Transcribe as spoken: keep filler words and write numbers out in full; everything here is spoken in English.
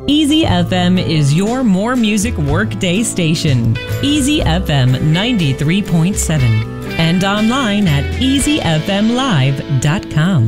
Easy F M is your more music workday station. Easy F M ninety-three point seven and online at easy f m live dot com.